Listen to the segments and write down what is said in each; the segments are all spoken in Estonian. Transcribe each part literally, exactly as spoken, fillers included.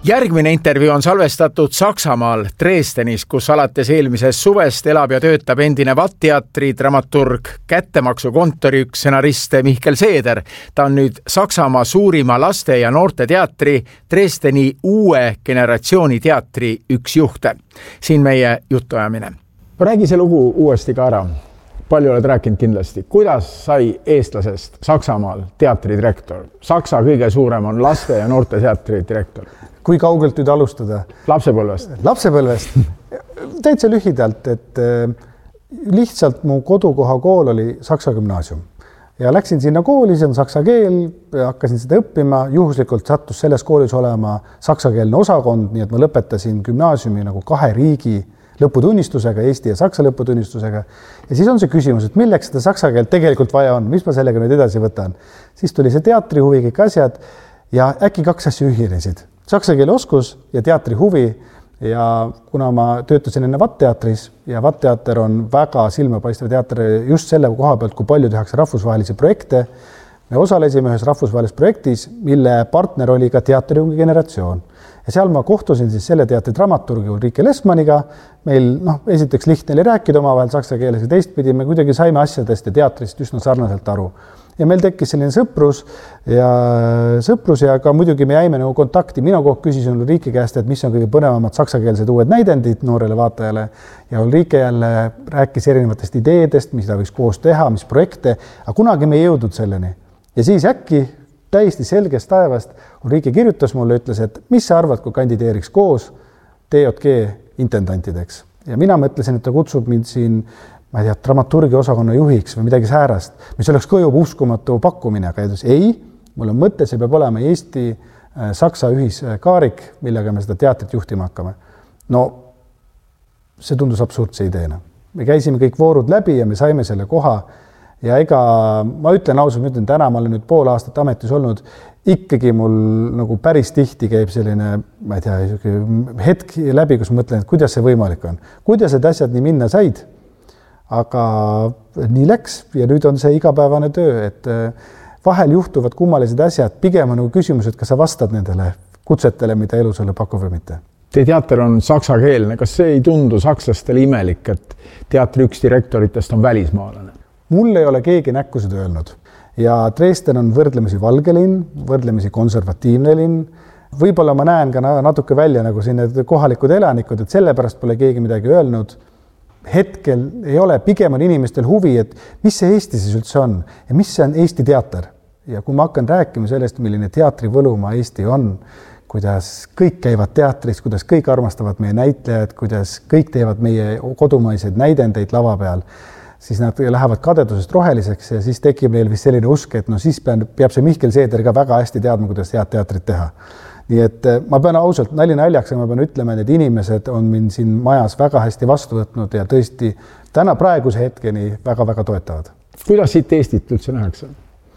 Järgmine intervjuu on salvestatud Saksamaal Dresdenis, kus alates eelmisest suvest elab ja töötab endine VAT-teatri dramaturg, kättemaksukontori üks stsenarist Mihkel Seeder. Ta on nüüd Saksamaa suurima laste- ja noorteteatri Dresdeni uue generatsiooni teatri üks juhte. Siin meie jutuajamine. Räägi see lugu uuesti ka ära. Palju oled rääkinud kindlasti. Kuidas sai eestlasest Saksamaal teatridirektor? Saksa kõige suurem on laste- ja noorte teatri direktor. Kui kaugelt nüüd alustada? Lapsepõlvest. Lapsepõlvest. Täitsa lühidalt, et lihtsalt mu kodukoha kool oli Saksa gümnaasium. Ja läksin sinna kooli, see on saksa keel, hakkasin seda õppima. Juhuslikult sattus selles koolis olema saksakeelne osakond, nii et ma lõpetasin gümnaasiumi nagu kahe riigi lõputunnistusega, Eesti ja Saksa lõputunnistusega. Ja siis on see küsimus, et milleks seda saksa keelt tegelikult vaja on, mis ma sellega nüüd edasi võtan. Siis tuli see teatrihuvi, kõik asjad ja äkki kaks asja ühinesid. Saksa keele oskus ja teatri huvi ja kuna ma töötasin enne VAT-teatris ja VAT-teater on väga silmapaistev teater just selle koha pealt, kui palju tehakse rahvusvahelisi projekte, me osalesime ühes rahvusvahelises projektis, mille partner oli ka teatriungi generatsioon. Ja seal ma kohtusin siis selle teatri dramaturgi Ulrike Lessmaniga. Meil noh, esiteks lihtne oli rääkida omavahel saksa keeles ja teistpidi me kuidagi saime asjadest ja teatrist üsna sarnaselt aru. Ja meil tekkis selline sõprus ja sõprus ja ka muidugi me jäime nagu kontakti. Mina kogu küsisin Ulrike käest, et mis on kõige põnevamad saksakeelsed uued näidendid noorele vaatajale ja Ulrike jälle rääkis erinevatest ideedest, mis ta võiks koos teha, mis projekte, aga kunagi me ei jõudnud selleni. Ja siis äkki täiesti selgest taevast Ulrike kirjutas mulle, ütles, et mis sa arvad, kui kandideeriks koos T J G intendantideks. Ja mina mõtlesin, et ta kutsub mind siin, ma ei tea, dramaturgi osakonna juhiks või midagi säärast, mis oleks ka juba uskumatu pakkumine, aga ütles, ei, mul on mõte, see peab olema Eesti-Saksa ühiskaarik, millega me seda teatrit juhtima hakkame. No see tundus absurdse ideena. Me käisime kõik voorud läbi ja me saime selle koha. Ja ega ma ütlen ausalt, ma ütlen täna, ma olen nüüd pool aastat ametis olnud, ikkagi mul nagu päris tihti käib selline, ma ei tea, hetk läbi, kus mõtlen, et kuidas see võimalik on. Kuidas need asjad nii minna said, aga nii läks ja nüüd on see igapäevane töö, et vahel juhtuvad kummalised asjad, pigem on nagu küsimus, et kas sa vastad nendele kutsetele, mida elu sulle pakub või mitte. Teie teater on saksakeelne, kas see ei tundu sakslastele imelik, et teatri üks direktoritest on välismaalane? Mul ei ole keegi näkku seda öelnud ja Dresden on võrdlemisi valge linn, võrdlemisi konservatiivne linn. Võib-olla ma näen ka natuke välja nagu siin need kohalikud elanikud, et sellepärast pole keegi midagi öelnud. Hetkel ei ole, pigem on inimestel huvi, et mis see Eesti siis üldse on ja mis see on Eesti teater. Ja kui ma hakkan rääkima sellest, milline teatri võlumaa Eesti on, kuidas kõik käivad teatris, kuidas kõik armastavad meie näitlejad, kuidas kõik teevad meie kodumaiseid näidendeid lava peal, siis nad lähevad kadedusest roheliseks ja siis tekib neil vist selline usk, et no siis peab see Mihkel Seeder ka väga hästi teadma, kuidas head teatrit teha. Nii et ma pean ausalt nali naljaks, ma pean ütlema, et inimesed on mind siin majas väga hästi vastu võtnud ja tõesti täna praeguse hetkeni väga-väga toetavad. Kuidas siit Eestit üldse nähakse?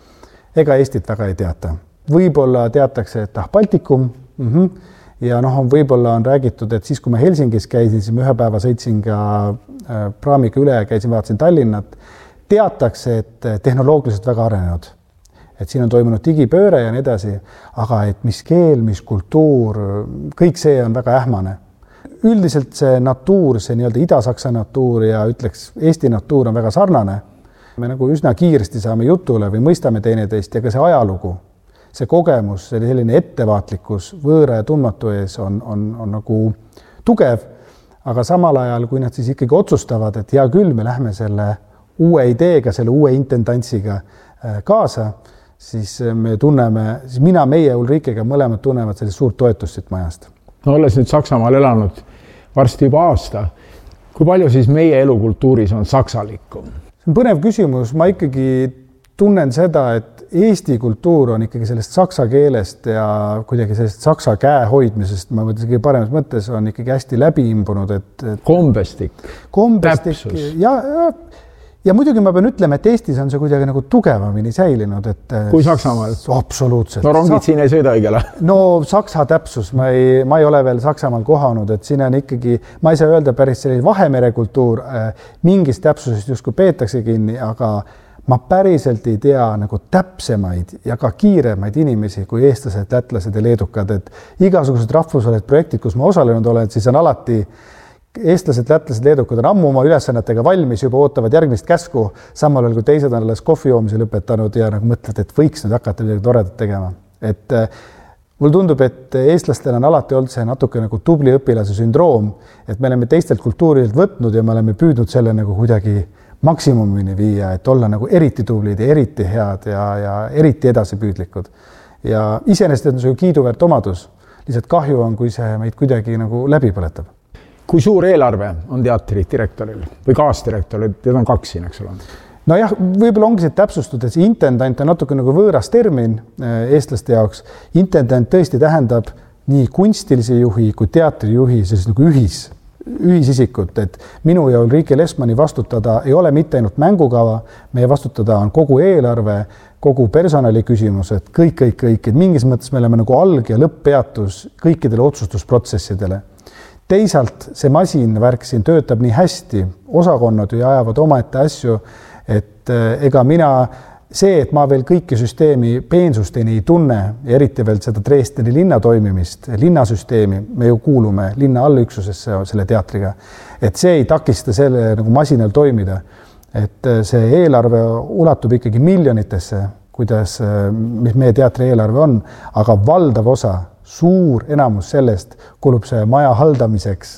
Ega Eestit väga ei teata. Võib-olla teatakse, et ah, Baltikum, mm-hmm. ja noh, on võib-olla on räägitud, et siis kui ma Helsingis käisin, siis ma ühe päeva sõitsin ka praamiga üle ja käisin, vaatasin Tallinnat, teatakse, et tehnoloogiliselt väga arenenud. Et siin on toimunud digipööre ja nii edasi, aga et mis keel, mis kultuur, kõik see on väga ähmane. Üldiselt see natuur, see nii-öelda Ida-Saksa natuur ja ütleks Eesti natuur on väga sarnane. Me nagu üsna kiiresti saame jutule või mõistame teineteist ja ka see ajalugu. See kogemus, see selline ettevaatlikkus võõra ja tundmatu ees on, on, on nagu tugev, aga samal ajal, kui nad siis ikkagi otsustavad, et hea küll, me lähme selle uue ideega, selle uue intendantsiga kaasa, siis me tunneme, siis mina, meie Ulrikega mõlemad tunnevad sellist suurt toetust siit majast. No olles nüüd Saksamaal elanud varsti juba aasta, kui palju siis meie elukultuuris on saksalikum? See on põnev küsimus, ma ikkagi tunnen seda, et Eesti kultuur on ikkagi sellest saksa keelest ja kuidagi sellest saksa käe hoidmisest, ma mõtlen, kõige paremas mõttes on ikkagi hästi läbi imbunud, et, et kombestik, kombestik ja, ja, ja muidugi ma pean ütlema, et Eestis on see kuidagi nagu tugevamini säilinud. Et, kui Saksamaal? Absoluutselt. No rongid siin ei sõida õigele. No saksa täpsus, ma ei, ma ei ole veel Saksamaal kohanud, et siin on ikkagi, ma ei saa öelda päris selline Vahemere kultuur, mingist täpsusest justkui peetakse kinni, aga ma päriselt ei tea nagu täpsemaid ja ka kiiremaid inimesi kui eestlased, lätlased ja leedukad, et igasugused rahvusvahelised projektid, kus ma osalenud olen, siis on alati eestlased, lätlased, leedukad on ammu oma ülesannetega valmis, juba ootavad järgmist käsku, samal ajal kui teised on alles kohvi joomise lõpetanud ja nagu mõtled, et võiks nüüd hakata midagi toredat tegema. Et mul tundub, et eestlastel on alati olnud see natuke nagu tubli õpilase sündroom, et me oleme teistelt kultuurilt võtnud ja me oleme püüdnud selle nagu kuidagi maksimumini viia, et olla nagu eriti tublid ja eriti head ja, ja eriti edasipüüdlikud. Ja iseenesest on see ju kiiduväärt omadus. Lihtsalt kahju on, kui see meid kuidagi nagu läbi põletab. Kui suur eelarve on teatri direktoril või kaasdirektoril? Need on kaks siin, eks ole. No jah, võib-olla ongi see täpsustud, et see intendant on natuke nagu võõras termin eestlaste jaoks. Intendant tõesti tähendab nii kunstilise juhi kui teatrijuhi, siis nagu ühis ühisisikut, et minu ja Ulrike Lesmani vastutada ei ole mitte ainult mängukava, meie vastutada on kogu eelarve, kogu personali küsimused, kõik, kõik, kõik, et mingis mõttes me oleme nagu alg- ja lõpppeatus kõikidele otsustusprotsessidele. Teisalt see masinvärk siin töötab nii hästi, osakonnad ju ajavad omaette asju, et ega mina see, et ma veel kõiki süsteemi peensusteni ei tunne, eriti veel seda Dresdeni linna toimimist, linnasüsteemi, me ju kuulume linna allüksusesse selle teatriga, et see ei takista selle nagu masinal toimida. Et see eelarve ulatub ikkagi miljonitesse, kuidas, mis meie teatri eelarve on, aga valdav osa, suur enamus sellest kulub see maja haldamiseks,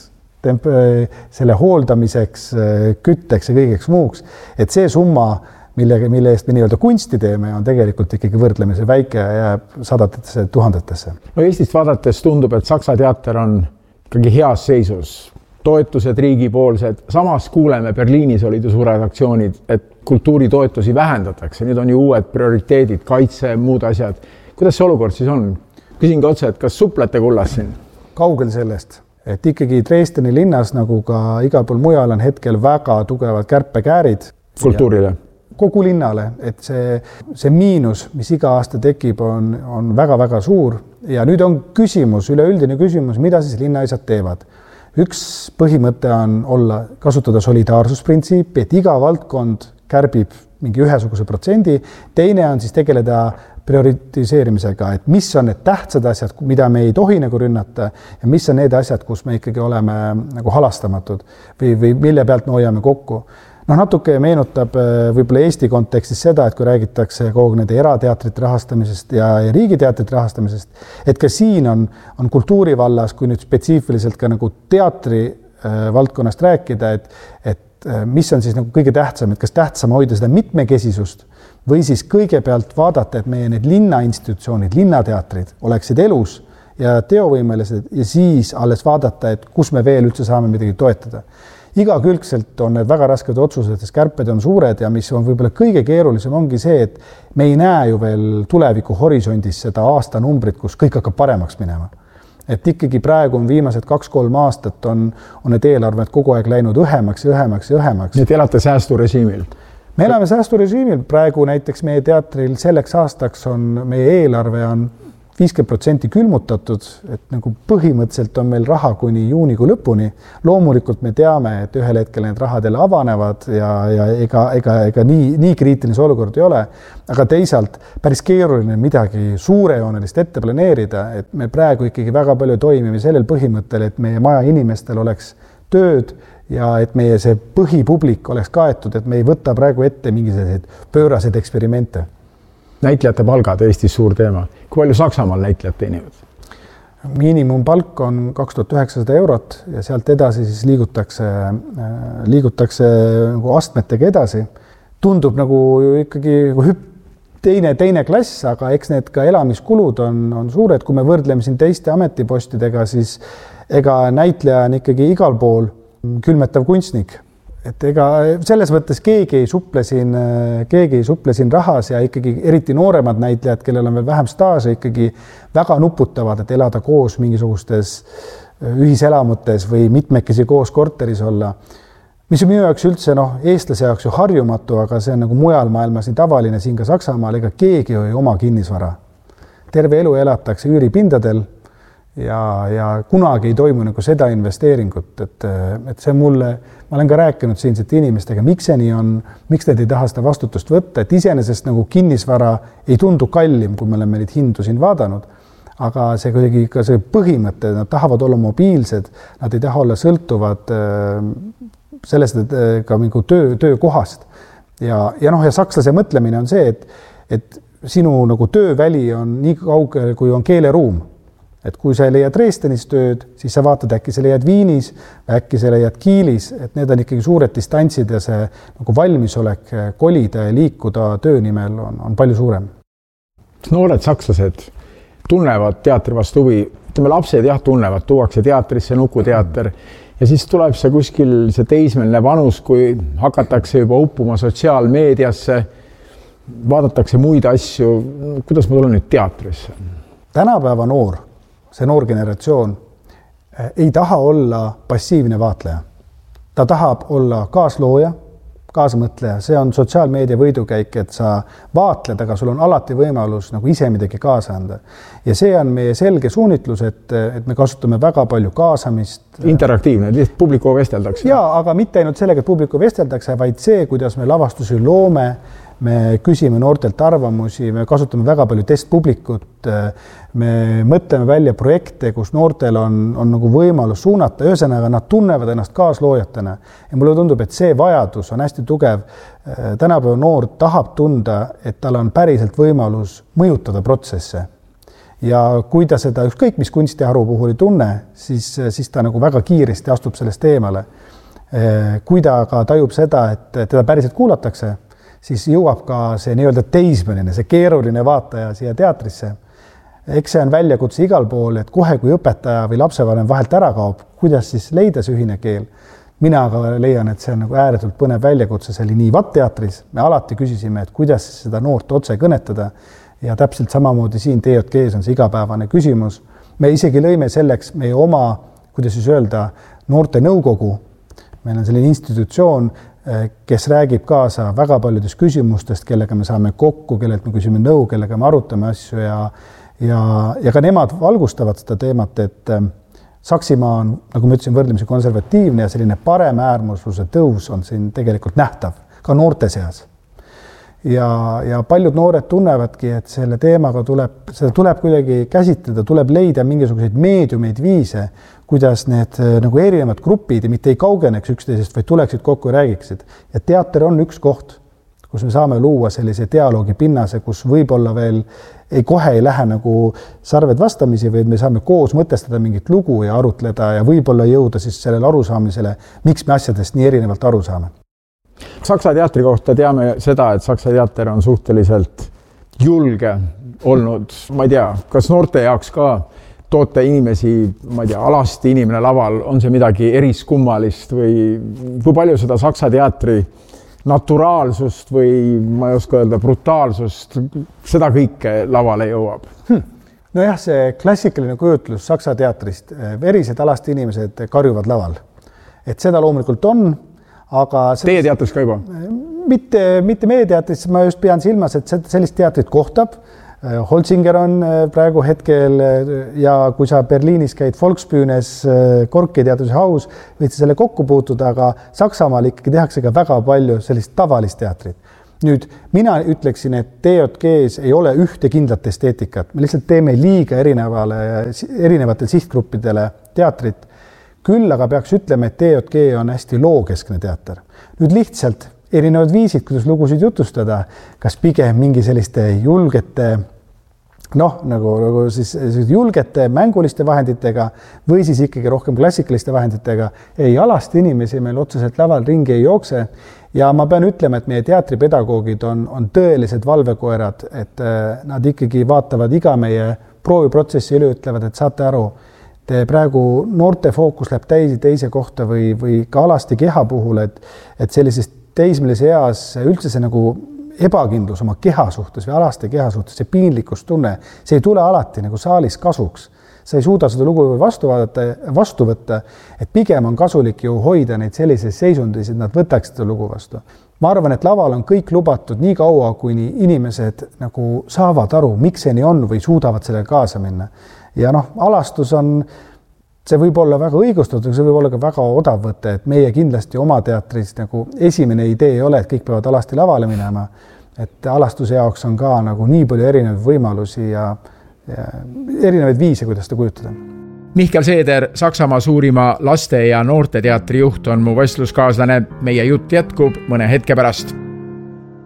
selle hooldamiseks, kütteks ja kõigeks muuks, et see summa Mille, mille eest me nii-öelda kunsti teeme, on tegelikult ikkagi võrdlemisi väike ja jääb sadatesse tuhandetesse. No Eestist vaadates tundub, et Saksa teater on ikkagi heas seisus. Toetused riigipoolsed. Samas kuuleme, Berliinis olid ju suured aktsioonid, et kultuuritoetusi vähendatakse. Nüüd on ju uued prioriteedid, kaitse, muud asjad. Kuidas see olukord siis on? Küsingi otse, et kas suplete kullas siin? Kaugel sellest. Et ikkagi Dresdeni linnas, nagu ka igal pool mujal, on hetkel väga tugevad kärpekäärid. Kultuurile? Kogu linnale, et see, see miinus, mis iga aasta tekib, on, on väga-väga suur ja nüüd on küsimus, üleüldine küsimus, mida siis linnaisad teevad. Üks põhimõte on olla, kasutada solidaarsusprintsiipi, et iga valdkond kärbib mingi ühesuguse protsendi, teine on siis tegeleda prioritiseerimisega, et mis on need tähtsad asjad, mida me ei tohi nagu rünnata ja mis on need asjad, kus me ikkagi oleme nagu halastamatud või, või mille pealt me hoiame kokku. No natuke meenutab võib-olla Eesti kontekstis seda, et kui räägitakse kogu nende erateatrite rahastamisest ja, ja riigiteatrite rahastamisest, et ka siin on, on kultuuri vallas, kui nüüd spetsiifiliselt ka nagu teatri äh, valdkonnast rääkida, et, et äh, mis on siis nagu kõige tähtsam, et kas tähtsam hoida seda mitmekesisust või siis kõigepealt vaadata, et meie need linnainstitutsioonid, linnateatrid oleksid elus ja teovõimelised ja siis alles vaadata, et kus me veel üldse saame midagi toetada. Igakülgselt on need väga rasked otsused, sest kärped on suured ja mis on võib-olla kõige keerulisem ongi see, et me ei näe ju veel tuleviku horisondis seda aastanumbrit, kus kõik hakkab paremaks minema. Et ikkagi praegu on viimased kaks-kolm aastat on, on need eelarved kogu aeg läinud õhemaks ja õhemaks ja õhemaks. Nii et elate säästurežiimil? Me elame säästurežiimil. Praegu näiteks meie teatril selleks aastaks on meie eelarve on viiskümmend protsenti külmutatud, et nagu põhimõtteliselt on meil raha kuni juunikuu lõpuni. Loomulikult me teame, et ühel hetkel need rahad jälle avanevad ja, ja ega, ega, ega nii, nii kriitiline olukord ei ole. Aga teisalt päris keeruline midagi suurejoonelist ette planeerida, et me praegu ikkagi väga palju toimime sellel põhimõttel, et meie maja inimestel oleks tööd ja et meie see põhipublik oleks kaetud, et me ei võta praegu ette mingisuguseid pööraseid eksperimente. Näitlejate palgad Eestis suur teema. Kui palju Saksamaal näitlejad teenivad? Miinimumpalk on kaks tuhat üheksasada eurot ja sealt edasi siis liigutakse, liigutakse nagu astmetega edasi. Tundub nagu ikkagi teine, teine klass, aga eks need ka elamiskulud on, on suured. Kui me võrdleme siin teiste ametipostidega, siis ega näitleja on ikkagi igal pool külmetav kunstnik. Et ega selles mõttes keegi ei suple siin, keegi ei suple siin rahas ja ikkagi eriti nooremad näitlejad, kellel on veel vähem staaže, ikkagi väga nuputavad, et elada koos mingisugustes ühiselamutes või mitmekesi koos korteris olla. Mis on minu jaoks üldse, noh, eestlase jaoks ju harjumatu, aga see on nagu mujal maailmas nii tavaline siin ka Saksamaal, ega keegi ei oma kinnisvara. Terve elu elatakse üüripindadel ja, ja kunagi ei toimu nagu seda investeeringut, et, et see mulle, ma olen ka rääkinud siinsete inimestega, miks see nii on, miks need ei taha seda vastutust võtta, et iseenesest nagu kinnisvara ei tundu kallim, kui me oleme neid hindu siin vaadanud, aga see kuidagi ka see põhimõte, nad tahavad olla mobiilsed, nad ei taha olla sõltuvad sellest, et ka mingi töö, töökohast. Ja, ja noh, ja sakslase mõtlemine on see, et, et sinu nagu tööväli on nii kaugel, kui on keeleruum. Et kui sa leiad Dresdenis tööd, siis sa vaatad, äkki sa leiad Viinis, äkki sa leiad Kiilis, et need on ikkagi suured distantsid ja see nagu valmisolek kolida ja liikuda töö nimel on, on palju suurem. Noored sakslased tunnevad teatri vastu huvi, ütleme lapsed jah tunnevad, tuuakse teatrisse, Nukuteater ja siis tuleb see kuskil see teismeline vanus, kui hakatakse juba uppuma sotsiaalmeediasse, vaadatakse muid asju, kuidas ma tulen nüüd teatrisse? Tänapäeva noor see noor generatsioon ei taha olla passiivne vaatleja. Ta tahab olla kaaslooja, kaasamõtleja. See on sotsiaalmeedia võidukäik, et sa vaatled, aga sul on alati võimalus nagu ise midagi kaasa anda. Ja see on meie selge suunitlus, et, et me kasutame väga palju kaasamist. Interaktiivne, lihtsalt publiku vesteldakse. Jaa, aga mitte ainult sellega, et publiku vesteldakse, vaid see, kuidas me lavastusi loome, me küsime noortelt arvamusi, me kasutame väga palju testpublikut, me mõtleme välja projekte, kus noortel on, on nagu võimalus suunata, ühesõnaga nad tunnevad ennast kaasloojatena. Ja mulle tundub, et see vajadus on hästi tugev. Tänapäeva noor tahab tunda, et tal on päriselt võimalus mõjutada protsesse. Ja kui ta seda ükskõik mis kunstiharu puhul ei tunne, siis, siis ta nagu väga kiiresti astub sellest eemale. Kui ta aga tajub seda, et teda päriselt kuulatakse, siis jõuab ka see nii-öelda teismeline, see keeruline vaataja siia teatrisse. Eks see on väljakutse igal pool, et kohe kui õpetaja või lapsevanem vahelt ära kaob, kuidas siis leida see ühine keel. Mina aga leian, et see on nagu ääretult põnev väljakutse, see oli nii Vatt-teatris. Me alati küsisime, et kuidas seda noort otse kõnetada ja täpselt samamoodi siin T J G-s on see igapäevane küsimus. Me isegi lõime selleks meie oma, kuidas siis öelda, noorte nõukogu. Meil on selline institutsioon, kes räägib kaasa väga paljudest küsimustest, kellega me saame kokku, kellelt me küsime nõu, kellega me arutame asju ja, ja, ja ka nemad valgustavad seda teemat, et Saksimaa on, nagu ma ütlesin, võrdlemisi konservatiivne ja selline parem äärmusluse tõus on siin tegelikult nähtav, ka noorte seas. Ja, ja paljud noored tunnevadki, et selle teemaga tuleb, seda tuleb kuidagi käsitleda, tuleb leida mingisuguseid meediumeid viise, kuidas need nagu erinevad grupid mitte ei kaugeneks üksteisest, vaid tuleksid kokku ja räägiksid. Ja teater on üks koht, kus me saame luua sellise dialoogi pinnase, kus võib-olla veel ei kohe ei lähe nagu sarved vastamisi, vaid me saame koos mõtestada mingit lugu ja arutleda ja võib-olla jõuda siis sellele arusaamisele, miks me asjadest nii erinevalt aru saame. Saksa teatri kohta teame seda, et Saksa teater on suhteliselt julge olnud, ma ei tea, kas noorte jaoks ka toote inimesi, ma ei tea, alasti inimene laval, on see midagi eriskummalist või kui palju seda Saksa teatri naturaalsust või ma ei oska öelda brutaalsust, seda kõike lavale jõuab? Hm. No jah, see klassikaline kujutlus Saksa teatrist, verised alasti inimesed karjuvad laval. Et seda loomulikult on, aga sellest, teie teatris ka juba? Mitte, mitte meie teatris, ma just pean silmas, et sellist teatrit kohtab. Holzinger on praegu hetkel ja kui sa Berliinis käid Volksbühnes Korki teatrise haus, võid selle kokku puutuda, aga Saksamaal ikkagi tehakse ka väga palju sellist tavalist teatrit. Nüüd, mina ütleksin, et T J G-s ei ole ühte kindlat esteetikat. Me lihtsalt teeme liiga erinevale, erinevatele sihtgruppidele teatrit. Küll aga peaks ütlema, et T J G on hästi lookeskne teater. Nüüd lihtsalt erinevad viisid, kuidas lugusid jutustada, kas pigem mingi selliste julgete, noh, nagu, nagu siis julgete mänguliste vahenditega või siis ikkagi rohkem klassikaliste vahenditega. Ei, alasti inimesi meil otseselt laval ringi ei jookse ja ma pean ütlema, et meie teatripedagoogid on, on tõelised valvekoerad, et nad ikkagi vaatavad iga meie prooviprotsessi üle, ütlevad, et saate aru, te praegu noorte fookus läheb täisi teise kohta või, või ka alasti keha puhul, et, et sellisest teismelise eas üldse see nagu ebakindlus oma keha suhtes või alaste keha suhtes, see piinlikkustunne, see ei tule alati nagu saalis kasuks. Sa ei suuda seda lugu vastu, vaadata, vastu võtta, et pigem on kasulik ju hoida neid sellises seisundis, et nad võtaks seda lugu vastu. Ma arvan, et laval on kõik lubatud nii kaua, kuni inimesed nagu saavad aru, miks see nii on või suudavad selle kaasa minna. ja noh, alastus on, see võib olla väga õigustatud, see võib olla ka väga odav võte, et meie kindlasti oma teatris nagu esimene idee ei ole, et kõik peavad alasti lavale minema, et alastuse jaoks on ka nagu nii palju erinevaid võimalusi ja, ja erinevaid viise, kuidas seda kujutada. Mihkel Seeder, Saksamaa suurima laste- ja noorteteatri juht on mu vestluskaaslane. Meie jutt jätkub mõne hetke pärast.